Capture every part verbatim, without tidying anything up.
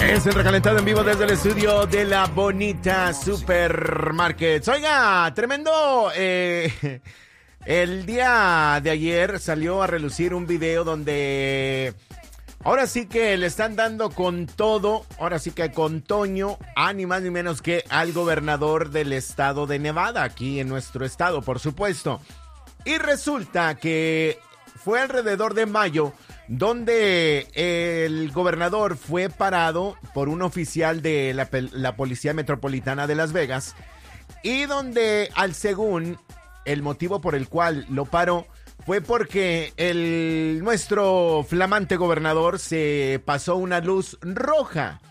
Es el recalentado en vivo desde el estudio de la Bonita Supermarkets. Oiga, tremendo. Eh, el día de ayer salió a relucir un video donde ahora sí que le están dando con todo, ahora sí que con Toño, a ni más ni menos que al gobernador del estado de Nevada, aquí en nuestro estado, por supuesto. Y resulta que fue alrededor de mayo donde el gobernador fue parado por un oficial de la, la Policía Metropolitana de Las Vegas y donde, al según, el motivo por el cual lo paró fue porque el nuestro flamante gobernador se pasó una luz roja.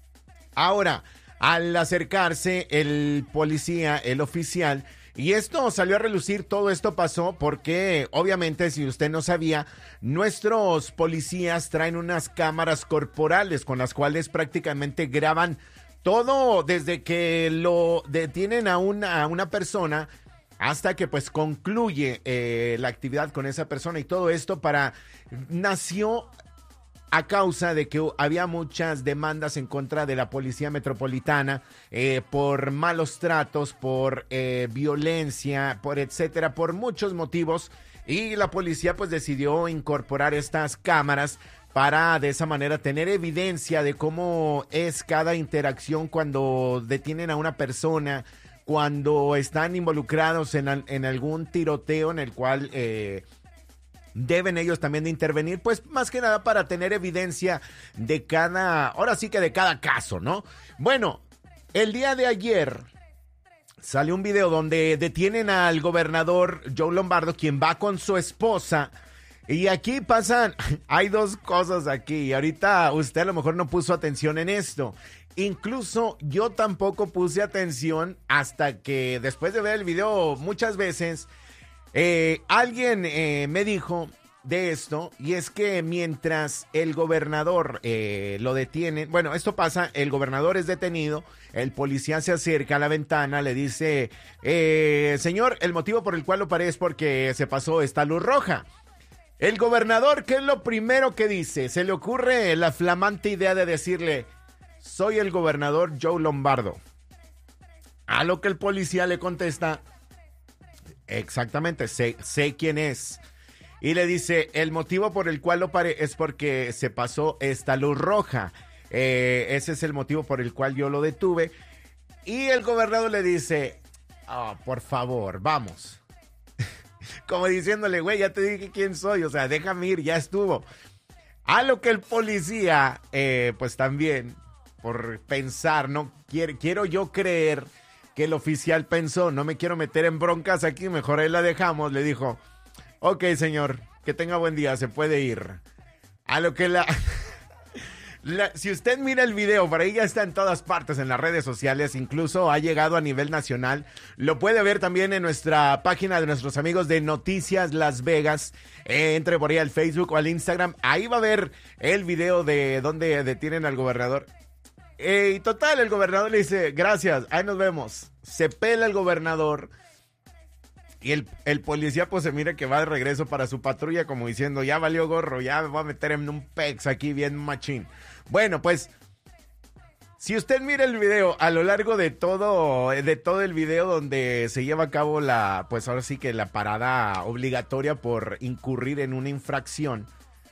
Ahora, al acercarse el policía, el oficial, y esto salió a relucir, todo esto pasó porque, obviamente, si usted no sabía, nuestros policías traen unas cámaras corporales con las cuales prácticamente graban todo desde que lo detienen a una, a una persona hasta que pues concluye eh, la actividad con esa persona, y todo esto para nació a causa de que había muchas demandas en contra de la Policía Metropolitana eh, por malos tratos, por eh, violencia, por etcétera, por muchos motivos, y la policía pues decidió incorporar estas cámaras para de esa manera tener evidencia de cómo es cada interacción cuando detienen a una persona, cuando están involucrados en, en algún tiroteo en el cual eh, deben ellos también de intervenir, pues más que nada para tener evidencia de cada, ahora sí que de cada caso, ¿no? Bueno, el día de ayer salió un video donde detienen al gobernador Joe Lombardo, quien va con su esposa, y aquí pasan, hay dos cosas aquí, y ahorita usted a lo mejor no puso atención en esto. Incluso yo tampoco puse atención hasta que después de ver el video muchas veces, Eh, alguien eh, me dijo de esto, y es que mientras el gobernador eh, lo detienen, bueno, esto pasa, el gobernador es detenido, el policía se acerca a la ventana, le dice, eh, señor, el motivo por el cual lo paré es porque se pasó esta luz roja. El gobernador, ¿qué es lo primero que dice? Se le ocurre la flamante idea de decirle, soy el gobernador Joe Lombardo. A lo que el policía le contesta, exactamente, sé, sé quién es. Y le dice, el motivo por el cual lo paré es porque se pasó esta luz roja. Eh, ese es el motivo por el cual yo lo detuve. Y el gobernador le dice, oh, por favor, vamos. Como diciéndole, güey, ya te dije quién soy, o sea, déjame ir, ya estuvo. A lo que el policía, eh, pues también, por pensar, no quiero, quiero yo creer que el oficial pensó, no me quiero meter en broncas aquí, mejor ahí la dejamos, le dijo, ok, señor, que tenga buen día, se puede ir. A lo que la, la si usted mira el video, por ahí ya está en todas partes en las redes sociales, incluso ha llegado a nivel nacional, lo puede ver también en nuestra página de nuestros amigos de Noticias Las Vegas, eh, entre por ahí al Facebook o al Instagram, ahí va a ver el video de donde detienen al gobernador. Eh, y total, el gobernador le dice, gracias, ahí nos vemos. Se pela el gobernador y el, el policía pues se mira que va de regreso para su patrulla como diciendo, ya valió gorro, ya me voy a meter en un pex aquí bien machín. Bueno, pues, si usted mira el video a lo largo de todo, de todo el video donde se lleva a cabo la, pues ahora sí que la parada obligatoria por incurrir en una infracción.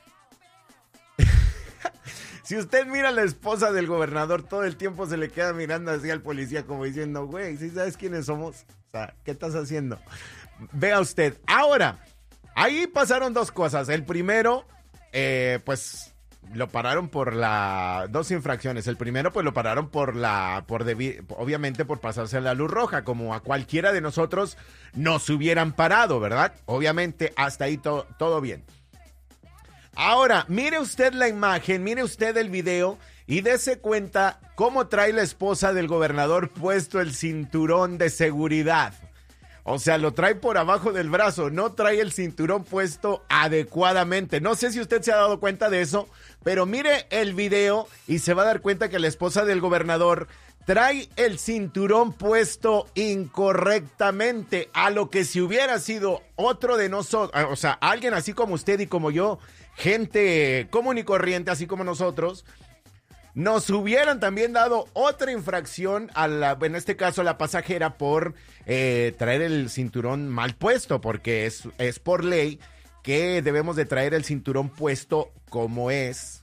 Si usted mira a la esposa del gobernador, todo el tiempo se le queda mirando así al policía como diciendo, güey, ¿sí sabes quiénes somos? O sea, ¿qué estás haciendo? Vea usted. Ahora, ahí pasaron dos cosas. El primero, eh, pues, lo pararon por la... Dos infracciones. El primero, pues, lo pararon por la... por debi- obviamente por pasarse a la luz roja, como a cualquiera de nosotros nos hubieran parado, ¿verdad? Obviamente, hasta ahí to- todo bien. Ahora, mire usted la imagen, mire usted el video y dése cuenta cómo trae la esposa del gobernador puesto el cinturón de seguridad. O sea, lo trae por abajo del brazo, no trae el cinturón puesto adecuadamente. No sé si usted se ha dado cuenta de eso, pero mire el video y se va a dar cuenta que la esposa del gobernador trae el cinturón puesto incorrectamente, a lo que si hubiera sido otro de nosotros, o sea, alguien así como usted y como yo, gente común y corriente así como nosotros, nos hubieran también dado otra infracción, a la, en este caso a la pasajera, por eh, traer el cinturón mal puesto, porque es, es por ley que debemos de traer el cinturón puesto como es.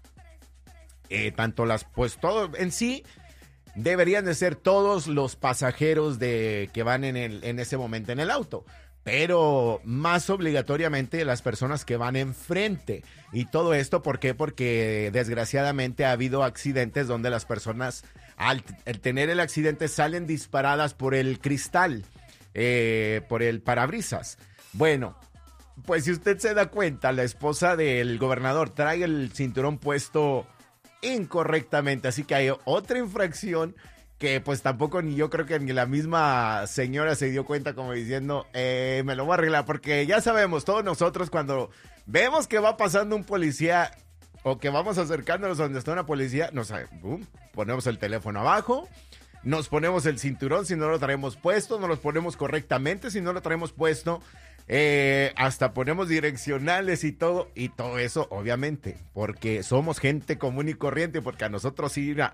Eh, tanto las, pues todo en sí, deberían de ser todos los pasajeros de que van en, el, en ese momento en el auto. Pero más obligatoriamente las personas que van enfrente. Y todo esto, ¿por qué? Porque desgraciadamente ha habido accidentes donde las personas, al, al tener el accidente, salen disparadas por el cristal, eh, por el parabrisas. Bueno, pues si usted se da cuenta, la esposa del gobernador trae el cinturón puesto incorrectamente. Así que hay otra infracción que pues tampoco ni yo creo que ni la misma señora se dio cuenta, como diciendo, eh, me lo voy a arreglar, porque ya sabemos, todos nosotros cuando vemos que va pasando un policía o que vamos acercándonos donde está una policía, nos boom, ponemos el teléfono abajo, nos ponemos el cinturón si no lo traemos puesto, nos lo ponemos correctamente si no lo traemos puesto, eh, hasta ponemos direccionales y todo, y todo eso obviamente, porque somos gente común y corriente, porque a nosotros sí mira,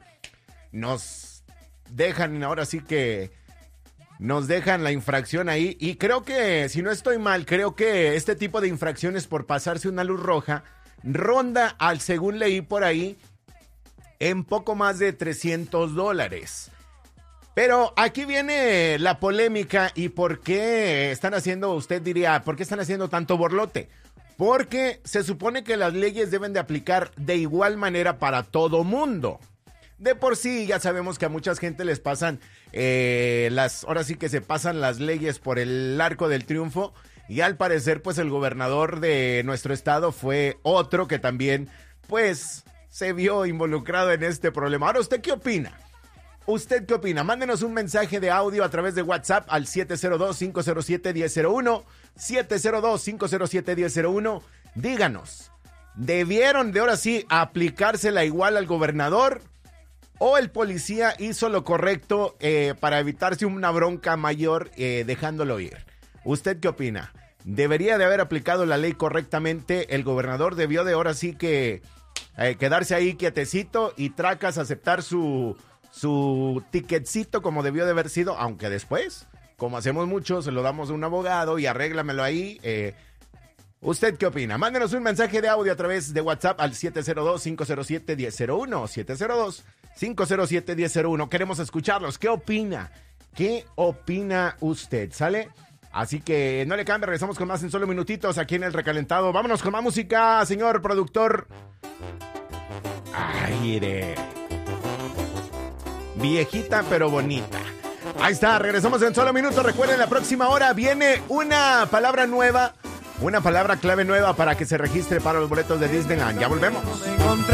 nos dejan, ahora sí que nos dejan la infracción ahí. Y creo que, si no estoy mal, creo que este tipo de infracciones por pasarse una luz roja ronda, al según leí por ahí, en poco más de trescientos dólares. Pero aquí viene la polémica y por qué están haciendo, usted diría, ¿por qué están haciendo tanto borlote? Porque se supone que las leyes deben de aplicar de igual manera para todo mundo. De por sí ya sabemos que a mucha gente les pasan eh, las, ahora sí que se pasan las leyes por el arco del triunfo, y al parecer pues el gobernador de nuestro estado fue otro que también pues se vio involucrado en este problema. Ahora, ¿usted qué opina? ¿Usted qué opina? Mándenos un mensaje de audio a través de WhatsApp al siete cero dos, cinco cero siete, uno cero cero uno, siete cero dos, cinco cero siete, uno cero cero uno. Díganos, ¿debieron de ahora sí aplicársela igual al gobernador? ¿O el policía hizo lo correcto eh, para evitarse una bronca mayor eh, dejándolo ir? ¿Usted qué opina? ¿Debería de haber aplicado la ley correctamente? ¿El gobernador debió de ahora sí que eh, quedarse ahí quietecito y tracas aceptar su, su ticketcito como debió de haber sido? Aunque después, como hacemos mucho, se lo damos a un abogado y arréglamelo ahí. Eh, ¿Usted qué opina? Mándenos un mensaje de audio a través de WhatsApp al siete cero dos, cinco cero siete, uno cero cero uno, siete cero dos, cinco cero siete, uno cero cero uno. Queremos escucharlos. ¿Qué opina? ¿Qué opina usted? ¿Sale? Así que no le cambie, regresamos con más en solo minutitos aquí en El Recalentado. Vámonos con más música, señor productor. Aire. Viejita pero bonita. Ahí está, regresamos en solo minutos. Recuerden, la próxima hora viene una palabra nueva. Una palabra clave nueva para que se registre para los boletos de Disneyland. Ya volvemos.